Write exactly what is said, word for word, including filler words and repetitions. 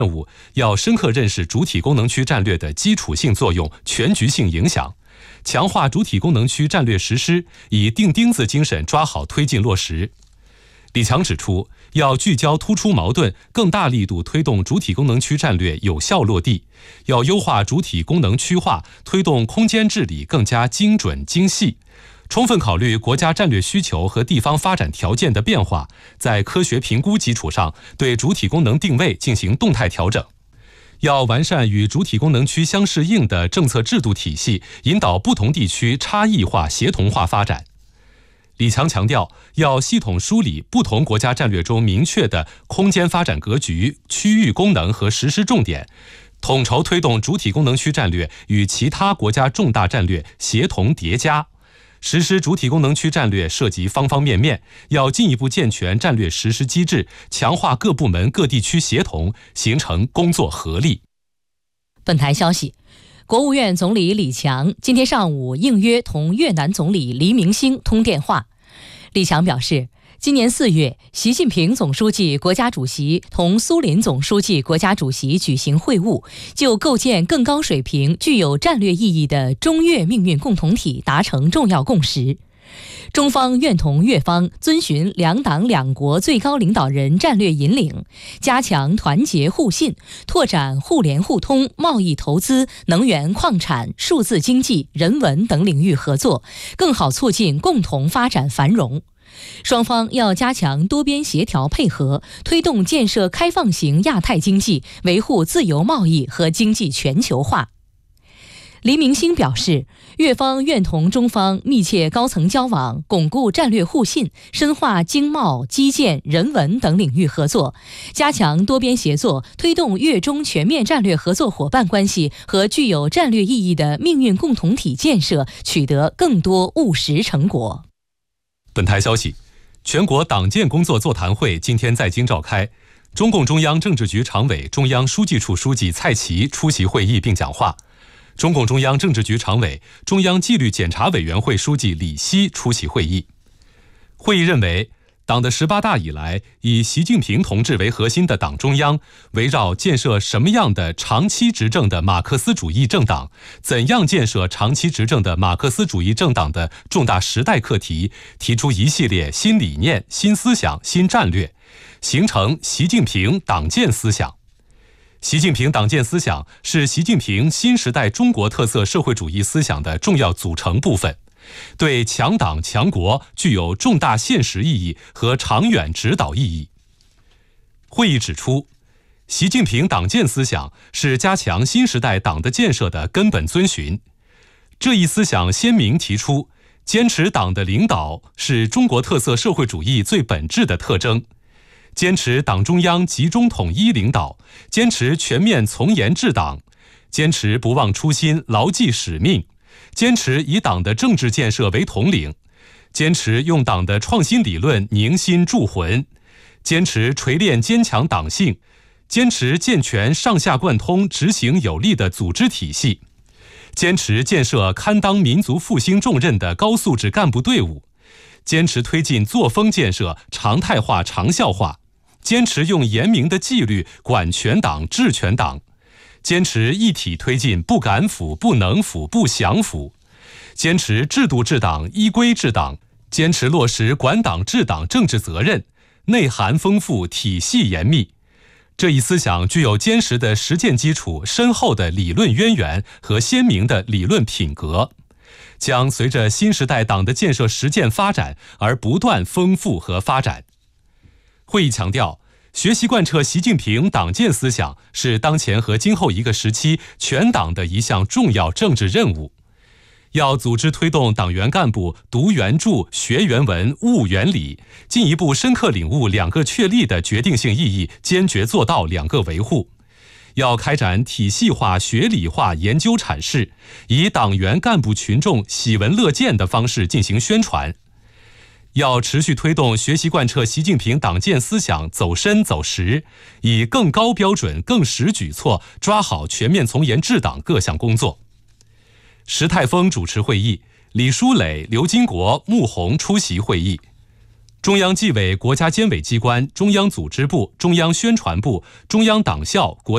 任务要深刻认识主体功能区战略的基础性作用、全局性影响，强化主体功能区战略实施，以钉钉子精神抓好推进落实。李强指出，要聚焦突出矛盾，更大力度推动主体功能区战略有效落地，要优化主体功能区划，推动空间治理更加精准精细，充分考虑国家战略需求和地方发展条件的变化，在科学评估基础上对主体功能定位进行动态调整。要完善与主体功能区相适应的政策制度体系，引导不同地区差异化协同化发展。李强强调，要系统梳理不同国家战略中明确的空间发展格局、区域功能和实施重点，统筹推动主体功能区战略与其他国家重大战略协同叠加。实施主体功能区战略涉及方方面面，要进一步健全战略实施机制，强化各部门各地区协同，形成工作合力。 本台消息，国务院总理李强今天上午应约同越南总理黎明星通电话。李强表示，今年四月，习近平总书记、国家主席同苏林总书记、国家主席举行会晤，就构建更高水平、具有战略意义的中越命运共同体达成重要共识。中方愿同越方遵循两党两国最高领导人战略引领，加强团结互信，拓展互联互通、贸易投资、能源矿产、数字经济、人文等领域合作，更好促进共同发展繁荣。双方要加强多边协调配合，推动建设开放型亚太经济，维护自由贸易和经济全球化。黎明星表示，越方愿同中方密切高层交往，巩固战略互信，深化经贸、基建、人文等领域合作，加强多边协作，推动越中全面战略合作伙伴关系和具有战略意义的命运共同体建设取得更多务实成果。 本台消息，全国党建工作座谈会今天在京召开，中共中央政治局常委、中央书记处书记蔡奇出席会议并讲话。中共中央政治局常委、中央纪律检查委员会书记李希出席会议。会议认为，党的十八大以来，以习近平同志为核心的党中央，围绕建设什么样的长期执政的马克思主义政党，怎样建设长期执政的马克思主义政党的重大时代课题，提出一系列新理念、新思想、新战略，形成习近平党建思想。习近平党建思想是习近平新时代中国特色社会主义思想的重要组成部分，对强党强国具有重大现实意义和长远指导意义。会议指出，习近平党建思想是加强新时代党的建设的根本遵循。这一思想鲜明提出，坚持党的领导是中国特色社会主义最本质的特征，坚持党中央集中统一领导，坚持全面从严治党，坚持不忘初心、牢记使命，坚持以党的政治建设为统领，坚持用党的创新理论凝心铸魂，坚持锤炼坚强党性，坚持健全上下贯通、执行有力的组织体系，坚持建设堪当民族复兴重任的高素质干部队伍，坚持推进作风建设常态化、长效化，坚持用严明的纪律管全党、治全党，坚持一体推进不敢腐、不能腐、不想腐，坚持制度治党、依规治党，坚持落实管党治党政治责任，内涵丰富，体系严密。这一思想具有坚实的实践基础、深厚的理论渊源和鲜明的理论品格，将随着新时代党的建设实践发展而不断丰富和发展。会议强调，学习贯彻习近平党建思想是当前和今后一个时期全党的一项重要政治任务。要组织推动党员干部读原著、学原文、悟原理，进一步深刻领悟两个确立的决定性意义，坚决做到两个维护。要开展体系化、学理化研究阐释，以党员干部群众喜闻乐见的方式进行宣传。要持续推动学习贯彻习近平党建思想走深走实，以更高标准、更实举措抓好全面从严治党各项工作。石泰峰主持会议，李书磊、刘金国、穆虹出席会议。中央纪委国家监委机关、中央组织部、中央宣传部、中央党校、国